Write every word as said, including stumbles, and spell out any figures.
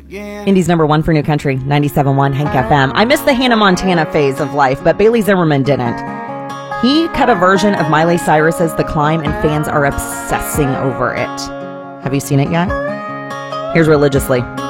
Indy's number one for new country, ninety-seven point one Hank F M. I missed the Hannah Montana phase of life, but Bailey Zimmerman didn't. He cut a version of Miley Cyrus's The Climb, and fans are obsessing over it. Have you seen it yet? Here's Religiously.